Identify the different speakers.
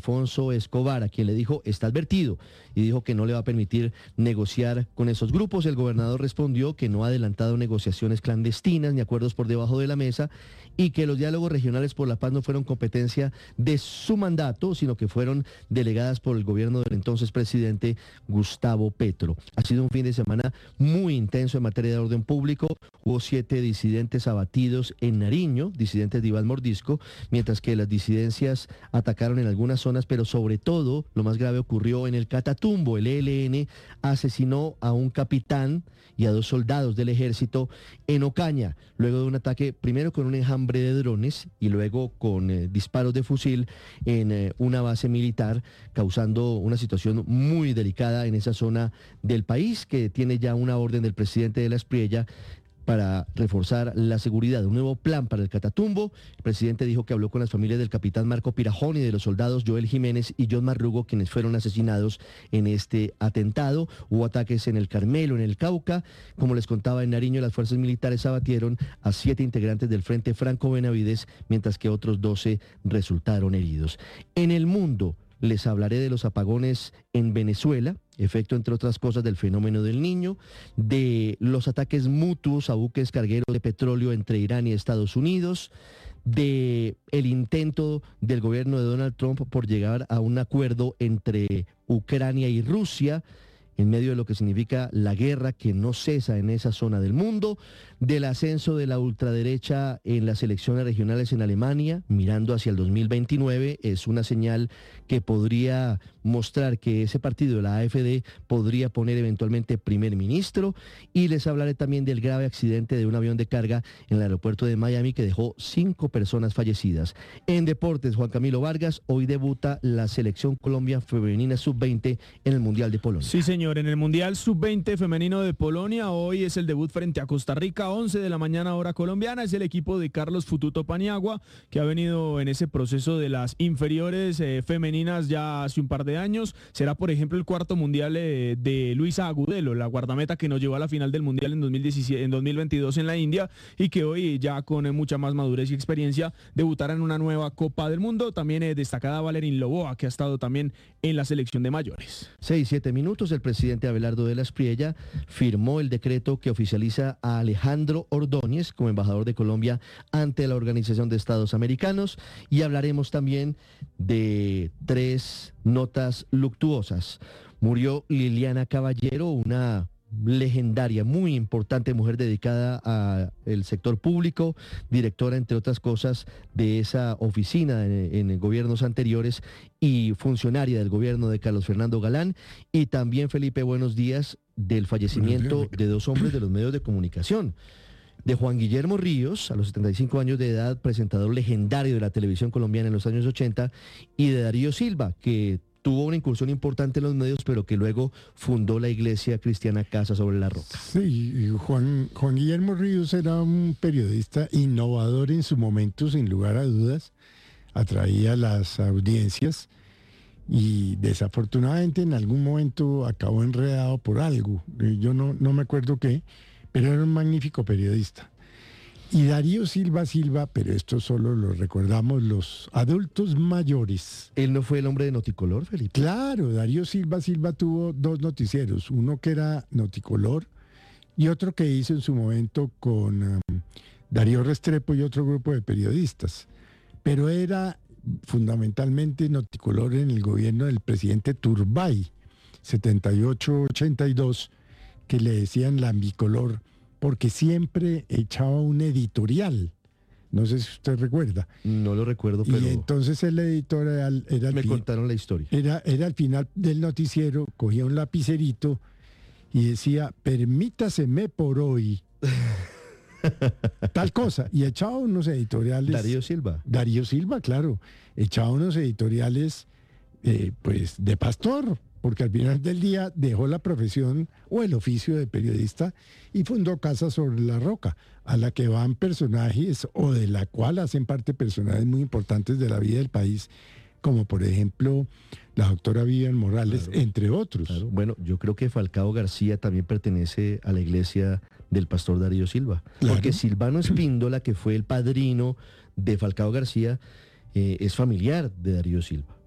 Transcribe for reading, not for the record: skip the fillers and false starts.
Speaker 1: Alfonso Escobar, a quien le dijo, está advertido, y dijo que no le va a permitir negociar con esos grupos. El gobernador respondió que no ha adelantado negociaciones clandestinas ni acuerdos por debajo de la mesa, y que los diálogos regionales por la paz no fueron competencia de su mandato, sino que fueron delegadas por el gobierno del entonces presidente Gustavo Petro. Ha sido un fin de semana muy intenso en materia de orden público. Hubo 7 disidentes abatidos en Nariño, disidentes de Iván Mordisco, mientras que las disidencias atacaron en algunas zonas, pero sobre todo lo más grave ocurrió en el Catatumbo. El ELN asesinó a un capitán y a 2 soldados del ejército en Ocaña, luego de un ataque primero con un enjambre de drones y luego con disparos de fusil en una base militar, causando una situación muy delicada en esa zona del país, que tiene ya una orden del presidente de la Espriella para reforzar la seguridad. Un nuevo plan para el Catatumbo. El presidente dijo que habló con las familias del capitán Marco Pirajón y de los soldados Joel Jiménez y John Marrugo, quienes fueron asesinados en este atentado. Hubo ataques en el Carmelo, en el Cauca. Como les contaba, en Nariño las fuerzas militares abatieron a 7 integrantes del Frente Franco Benavides, mientras que otros 12 resultaron heridos. En el mundo, les hablaré de los apagones en Venezuela, efecto, entre otras cosas, del fenómeno del Niño, de los ataques mutuos a buques cargueros de petróleo entre Irán y Estados Unidos, de el intento del gobierno de Donald Trump por llegar a un acuerdo entre Ucrania y Rusia, en medio de lo que significa la guerra que no cesa en esa zona del mundo, del ascenso de la ultraderecha en las elecciones regionales en Alemania, mirando hacia el 2029, es una señal que podría mostrar que ese partido, la AfD, podría poner eventualmente primer ministro, y les hablaré también del grave accidente de un avión de carga en el aeropuerto de Miami que dejó 5 personas fallecidas. En deportes, Juan Camilo Vargas, hoy debuta la selección Colombia femenina sub-20 en el Mundial de Polonia.
Speaker 2: Sí, señor, en el Mundial sub-20 femenino de Polonia, hoy es el debut frente a Costa Rica, 11 de la mañana hora colombiana. Es el equipo de Carlos Fututo Paniagua, que ha venido en ese proceso de las inferiores femeninas ya hace un par de años. Será, por ejemplo, el cuarto Mundial de Luisa Agudelo, la guardameta que nos llevó a la final del Mundial en 2022 en la India, y que hoy, ya con mucha más madurez y experiencia, debutará en una nueva Copa del Mundo. También destacada Valerín Loboa, que ha estado también en la selección de mayores.
Speaker 1: 6-7 minutos, el presidente Abelardo de la Espriella firmó el decreto que oficializa a Alejandro Ordóñez como embajador de Colombia ante la Organización de Estados Americanos, y hablaremos también de 3 notas luctuosas. Murió Liliana Caballero, una legendaria, muy importante mujer dedicada al sector público, directora, entre otras cosas, de esa oficina en gobiernos anteriores y funcionaria del gobierno de Carlos Fernando Galán. Y también, Felipe, buenos días, del fallecimiento de 2 hombres de los medios de comunicación. De Juan Guillermo Ríos, a los 75 años de edad, presentador legendario de la televisión colombiana en los años 80, y de Darío Silva, que tuvo una incursión importante en los medios, pero que luego fundó la Iglesia Cristiana Casa sobre la Roca.
Speaker 3: Sí, Juan Guillermo Ríos era un periodista innovador en su momento, sin lugar a dudas, atraía las audiencias y desafortunadamente en algún momento acabó enredado por algo, yo no me acuerdo qué, pero era un magnífico periodista. Y Darío Silva, pero esto solo lo recordamos los adultos mayores.
Speaker 1: ¿Él no fue el hombre de Noticolor, Felipe?
Speaker 3: Claro, Darío Silva tuvo 2 noticieros, uno que era Noticolor y otro que hizo en su momento con Darío Restrepo y otro grupo de periodistas. Pero era fundamentalmente Noticolor en el gobierno del presidente Turbay, 78-82, que le decían Lambicolor, porque siempre echaba un editorial. No sé si usted recuerda.
Speaker 1: No lo recuerdo, pero...
Speaker 3: Y entonces el editorial era...
Speaker 1: Me contaron la historia.
Speaker 3: Era al final del noticiero, cogía un lapicerito y decía, permítaseme por hoy tal cosa. Y echaba unos editoriales... Darío Silva, claro. Echaba unos editoriales, pues, de pastor, porque al final del día dejó la profesión o el oficio de periodista y fundó Casa sobre la Roca, a la que van personajes o de la cual hacen parte personajes muy importantes de la vida del país, como por ejemplo la doctora Vivian Morales, claro, entre otros.
Speaker 1: Claro. Bueno, yo creo que Falcao García también pertenece a la iglesia del pastor Darío Silva, claro, porque Silvano Espíndola, que fue el padrino de Falcao García, es familiar de Darío Silva.